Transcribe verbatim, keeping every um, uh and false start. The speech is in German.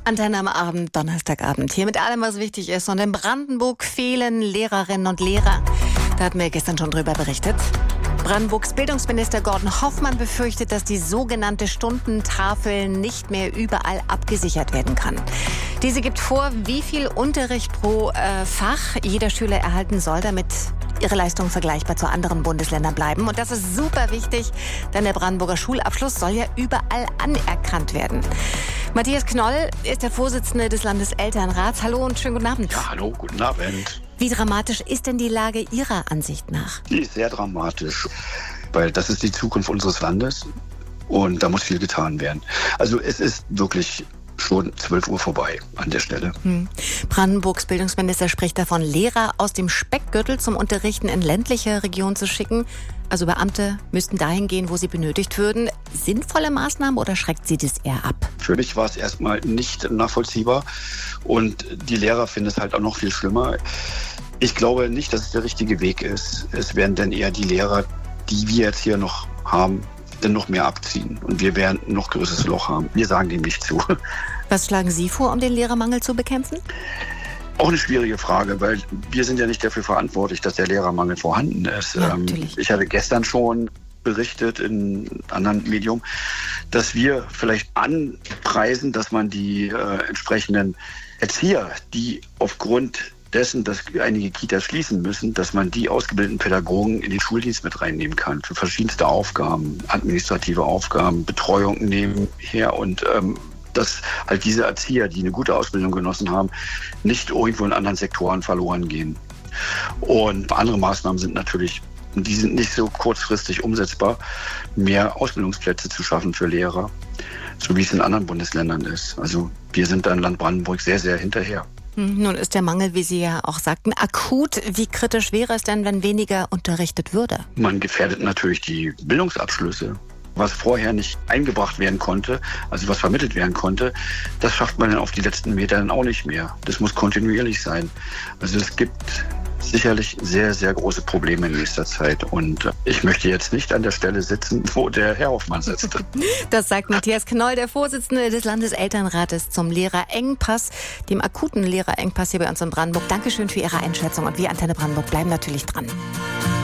Antenne am Abend, Donnerstagabend. Hier mit allem, was wichtig ist. Und in Brandenburg fehlen Lehrerinnen und Lehrer. Da hatten wir gestern schon drüber berichtet. Brandenburgs Bildungsminister Gordon Hoffmann befürchtet, dass die sogenannte Stundentafel nicht mehr überall abgesichert werden kann. Diese gibt vor, wie viel Unterricht pro äh, Fach jeder Schüler erhalten soll, damit ihre Leistungen vergleichbar zu anderen Bundesländern bleiben. Und das ist super wichtig, denn der Brandenburger Schulabschluss soll ja überall anerkannt werden. Matthias Knoll ist der Vorsitzende des Landeselternrats. Hallo und schönen guten Abend. Ja, hallo, guten Abend. Wie dramatisch ist denn die Lage Ihrer Ansicht nach? Die ist sehr dramatisch, weil das ist die Zukunft unseres Landes und da muss viel getan werden. Also es ist wirklich schon zwölf Uhr vorbei an der Stelle. Hm. Brandenburgs Bildungsminister spricht davon, Lehrer aus dem Speckgürtel zum Unterrichten in ländliche Regionen zu schicken. Also Beamte müssten dahin gehen, wo sie benötigt würden. Sinnvolle Maßnahmen oder schreckt sie das eher ab? Für mich war es erstmal nicht nachvollziehbar und die Lehrer finden es halt auch noch viel schlimmer. Ich glaube nicht, dass es der richtige Weg ist. Es werden dann eher die Lehrer, die wir jetzt hier noch haben, dann noch mehr abziehen und wir werden ein noch größeres Loch haben. Wir sagen dem nicht zu. Was schlagen Sie vor, um den Lehrermangel zu bekämpfen? Auch eine schwierige Frage, weil wir sind ja nicht dafür verantwortlich, dass der Lehrermangel vorhanden ist. Ja, ähm, natürlich. Ich hatte gestern schon berichtet in einem anderen Medium, dass wir vielleicht anpreisen, dass man die äh, entsprechenden Erzieher, die aufgrund dessen, dass einige Kitas schließen müssen, dass man die ausgebildeten Pädagogen in den Schuldienst mit reinnehmen kann für verschiedenste Aufgaben, administrative Aufgaben, Betreuung nebenher und ähm, dass halt diese Erzieher, die eine gute Ausbildung genossen haben, nicht irgendwo in anderen Sektoren verloren gehen. Und andere Maßnahmen sind natürlich, die sind nicht so kurzfristig umsetzbar, mehr Ausbildungsplätze zu schaffen für Lehrer, so wie es in anderen Bundesländern ist. Also wir sind da in Land Brandenburg sehr, sehr hinterher. Nun ist der Mangel, wie Sie ja auch sagten, akut. Wie kritisch wäre es denn, wenn weniger unterrichtet würde? Man gefährdet natürlich die Bildungsabschlüsse. Was vorher nicht eingebracht werden konnte, also was vermittelt werden konnte, das schafft man dann auf die letzten Meter dann auch nicht mehr. Das muss kontinuierlich sein. Also es gibt sicherlich sehr, sehr große Probleme in nächster Zeit. Und ich möchte jetzt nicht an der Stelle sitzen, wo der Herr Hoffmann sitzt. Das sagt Matthias Knoll, der Vorsitzende des Landeselternrates zum Lehrerengpass, dem akuten Lehrerengpass hier bei uns in Brandenburg. Dankeschön für Ihre Einschätzung und wir Antenne Brandenburg bleiben natürlich dran.